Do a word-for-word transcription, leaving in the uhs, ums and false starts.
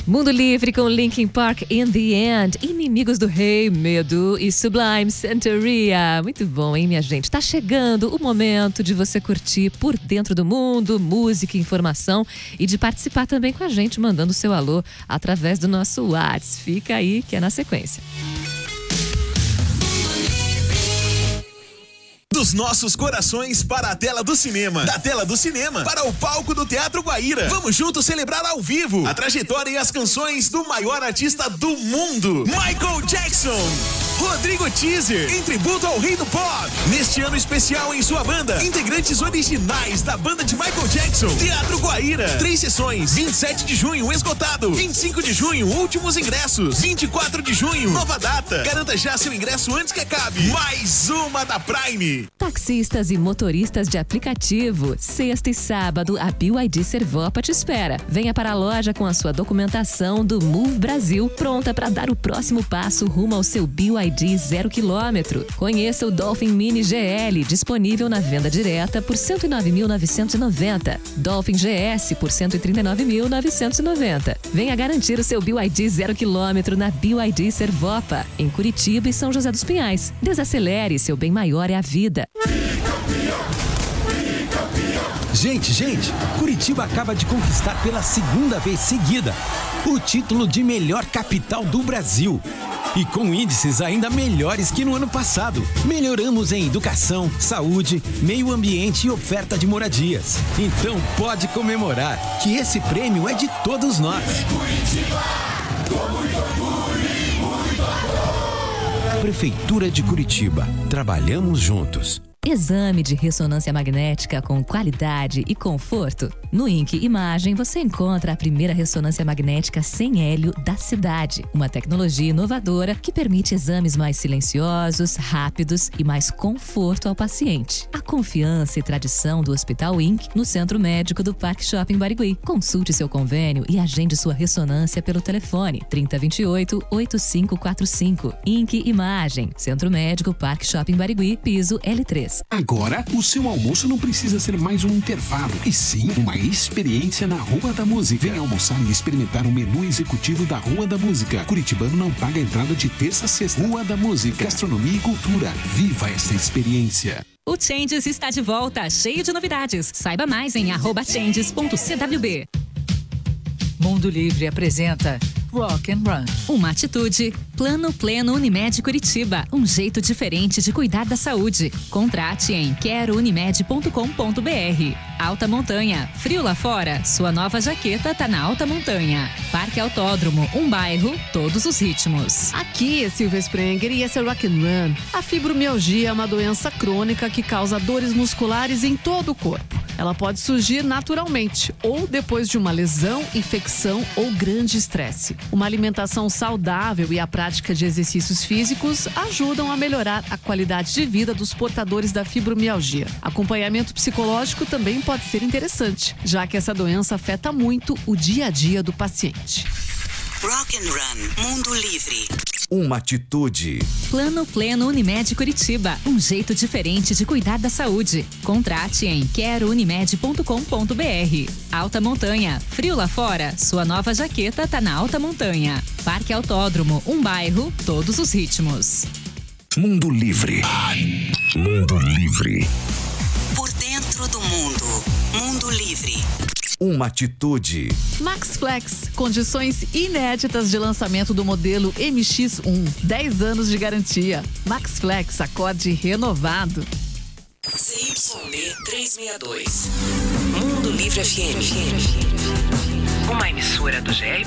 Mundo Livre com Linkin Park In The End, Inimigos do Rei, Medo e Sublime Santeria. Muito bom, hein, minha gente? Tá chegando o momento de você curtir por dentro do mundo, música e informação e de participar também com a gente, mandando seu alô através do nosso WhatsApp. Fica aí que é na sequência. Dos nossos corações para a tela do cinema, da tela do cinema para o palco do Teatro Guaíra. Vamos juntos celebrar ao vivo a trajetória e as canções do maior artista do mundo, Michael Jackson. Rodrigo Teaser, em tributo ao rei do pop. Neste ano especial em sua banda, integrantes originais da banda de Michael Jackson. Teatro Guaíra, três sessões, vinte e sete de junho, esgotado. vinte e cinco de junho, últimos ingressos. vinte e quatro de junho, nova data. Garanta já seu ingresso antes que acabe. Mais uma da Prime. Taxistas e motoristas de aplicativo, sexta e sábado, a B Y D Servopa te espera. Venha para a loja com a sua documentação do Move Brasil, pronta para dar o próximo passo rumo ao seu B Y D zero quilômetro. Conheça o Dolphin Mini G L, disponível na venda direta por cento e nove mil novecentos e noventa. Dolphin G S por cento e trinta e nove mil novecentos e noventa. Venha garantir o seu B Y D zero quilômetro na B Y D Servopa, em Curitiba e São José dos Pinhais. Desacelere, seu bem maior é a vida. Gente, gente, Curitiba acaba de conquistar pela segunda vez seguida o título de melhor capital do Brasil. E com índices ainda melhores que no ano passado. Melhoramos em educação, saúde, meio ambiente e oferta de moradias. Então pode comemorar que esse prêmio é de todos nós. Curitiba, com muito orgulho e muito amor. Prefeitura de Curitiba. Trabalhamos juntos. Exame de ressonância magnética com qualidade e conforto. No I N C Imagem você encontra a primeira ressonância magnética sem hélio da cidade. Uma tecnologia inovadora que permite exames mais silenciosos, rápidos e mais conforto ao paciente. A confiança e tradição do Hospital I N C no Centro Médico do Parque Shopping Barigui. Consulte seu convênio e agende sua ressonância pelo telefone trinta, vinte e oito, oitenta e cinco quarenta e cinco. I N C Imagem, Centro Médico Parque Shopping Barigui, piso L três. Agora, o seu almoço não precisa ser mais um intervalo, e sim uma experiência na Rua da Música. Venha almoçar e experimentar o menu executivo da Rua da Música. Curitibano não paga entrada de terça a sexta. Rua da Música, gastronomia e cultura. Viva essa experiência. O Changes está de volta, cheio de novidades. Saiba mais em arroba changes ponto c w b. Mundo Livre apresenta Rock and Run. Uma atitude. Plano Pleno Unimed Curitiba. Um jeito diferente de cuidar da saúde. Contrate em quero unimed ponto com ponto b r. Alta Montanha. Frio lá fora? Sua nova jaqueta tá na Alta Montanha. Parque Autódromo. Um bairro, todos os ritmos. Aqui é Silvia Sprenger e esse é Rock and Run. A fibromialgia é uma doença crônica que causa dores musculares em todo o corpo. Ela pode surgir naturalmente ou depois de uma lesão, infecção ou grande estresse. Uma alimentação saudável e a prática de exercícios físicos ajudam a melhorar a qualidade de vida dos portadores da fibromialgia. Acompanhamento psicológico também pode ser interessante, já que essa doença afeta muito o dia a dia do paciente. Rock and Run, Mundo Livre. Uma atitude. Plano Pleno Unimed Curitiba. Um jeito diferente de cuidar da saúde. Contrate em quero unimed ponto com ponto b r. Alta Montanha. Frio lá fora? Sua nova jaqueta tá na Alta Montanha. Parque Autódromo. Um bairro, todos os ritmos. Mundo Livre. Mundo Livre. Por dentro do mundo. Mundo Livre. Uma atitude. Max Flex, condições inéditas de lançamento do modelo M X um. dez anos de garantia. Max Flex, acorde renovado. C Y B trezentos e sessenta e dois. Mundo Livre F M. Uma emissora do G R